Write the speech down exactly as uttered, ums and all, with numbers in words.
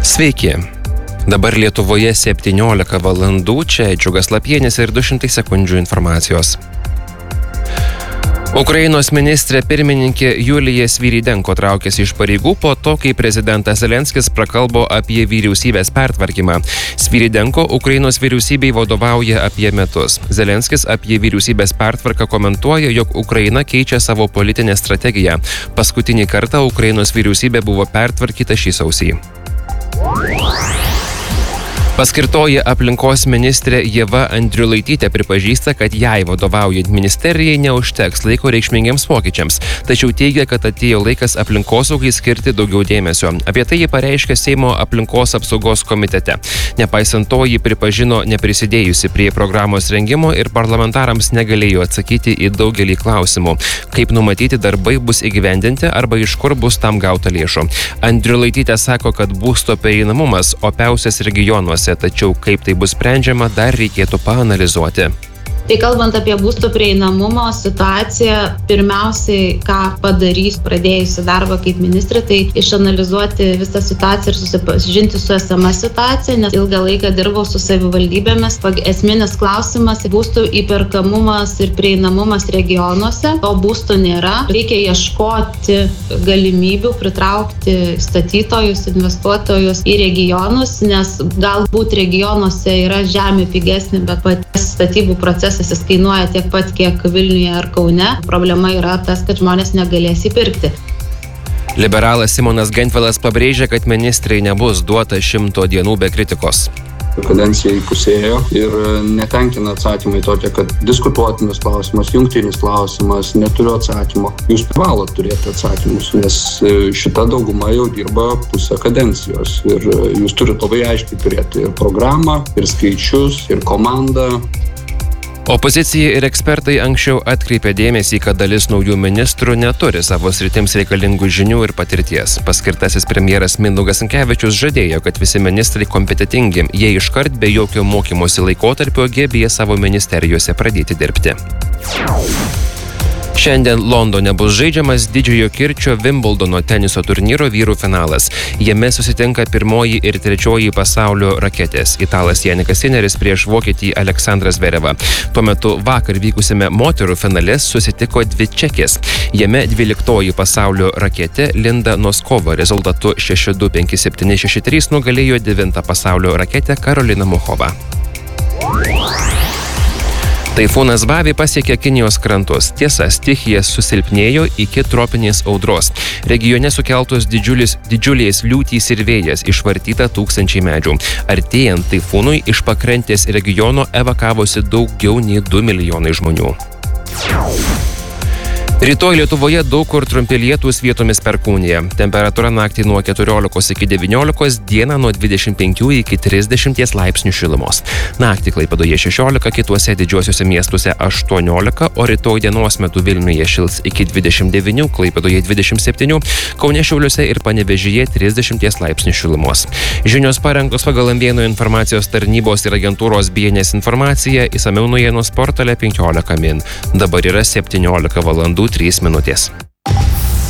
Sveiki. Dabar Lietuvoje septyniolika valandų, čia Džiugas Lapienis ir du šimtai sekundžių informacijos. Ukrainos ministrė pirmininkė Julija Svyrydenko traukėsi iš pareigų po to, kai prezidentas Zelenskis prakalbo apie vyriausybės pertvarkymą. Svyrydenko Ukrainos vyriausybei vadovauja apie metus. Zelenskis apie vyriausybės pertvarką komentuoja, jog Ukraina keičia savo politinę strategiją. Paskutinį kartą Ukrainos vyriausybė buvo pertvarkyta šį sausį. Paskirtoji aplinkos ministrė Ieva Andriulaitytė pripažįsta, kad jai vadovaujant ministerijai neužteks laiko reikšmingiems pokyčiams, tačiau teigia, kad atėjo laikas aplinkosaugai skirti daugiau dėmesio. Apie tai ji pareiškė Seimo aplinkos apsaugos komitete. Nepaisant to, ji pripažino neprisidėjusi prie programos rengimo ir parlamentarams negalėjo atsakyti į daugelį klausimų. Kaip numatyti darbai bus įgyvendinti arba iš kur bus tam gauta lėšų. Andriulaitytė sako, kad būsto pereinamumas opiausias regionuose, tačiau kaip tai bus sprendžiama, dar reikėtų paanalizuoti. Tai kalbant apie būsto prieinamumo situaciją, pirmiausiai, ką padarys pradėjusi darbą kaip ministrė, tai išanalizuoti visą situaciją ir susipažinti su esama situacija, nes ilgą laiką dirbau su savivaldybėmis. Esminis klausimas - būstų įperkamumas ir prieinamumas regionuose, o būsto nėra. Reikia ieškoti galimybių pritraukti statytojus, investuotojus į regionus, nes galbūt regionuose yra žemė pigesnė, bet patys statybų procesas jis kainuoja tiek pat, kiek Vilniuje ar Kaune. Problema yra tas, kad žmonės negalės įpirkti. Liberalas Simonas Gentvilas pabrėžia, kad ministrai nebus duota šimto dienų be kritikos. Kadencija įpusėjo ir netenkina atsakymai tokie, kad diskutuotinas klausimas, jungtinis klausimas, neturiu atsakymo. Jūs privalot turėti atsakymus, nes šita dauguma jau dirba pusę kadencijos ir jūs turite labai aiškiai turėti ir programą, ir skaičius, ir komandą. Opozicija ir ekspertai anksčiau atkreipė dėmesį, kad dalis naujų ministrų neturi savo sritims reikalingų žinių ir patirties. Paskirtasis premjeras Mindaugas Sinkevičius žadėjo, kad visi ministrai kompetentingi, jie iškart be jokio mokymosi laikotarpio gebės savo ministerijose pradėti dirbti. Šiandien Londone bus žaidžiamas Didžiojo Kirčio Vimbldono teniso turnyro vyrų finalas. Jame susitinka pirmoji ir trečioji pasaulio raketės. Italas Janikas Sineris prieš vokietį Aleksandrą Zverevą. Tuo metu vakar vykusiame moterų finale susitiko dvi čekės. Jame dvyliktoji pasaulio raketė Linda Noskova rezultatu šeši du, penki septyni, šeši trys nugalėjo devintą pasaulio raketę Karoliną Muchovą. Taifūnas Bavi pasiekė Kinijos krantus. Tiesa, stichija susilpnėjo iki tropinės audros. Regione sukeltos didžiulis, didžiulės liūtys ir vėjas, išvartyta tūkstančiai medžių. Artėjant taifūnui iš pakrantės regiono evakavosi daugiau nei du milijonai žmonių. Rytoj Lietuvoje daug kur trumpi lietūs, vietomis perkūnija. Temperatūra naktį nuo keturiolikos iki devyniolikos, dieną nuo dvidešimt penkių iki trisdešimties laipsnių šilumos. Naktį Klaipėdoje šešiolika, kituose didžiuosiuose miestuose aštuoniolika, o rytoj dienos metu Vilniuje šils iki dvidešimt devynių, Klaipėdoje dvidešimt septynių, Kaune, Šiauliuose ir Panevėžyje trisdešimties laipsnių šilumos. Žinios parengtos pagal M vieno informacijos tarnybos ir agentūros B N S informaciją, išsamiau naujienų portale penkiolika min. Dabar yra septyniolika valandų trys minutės.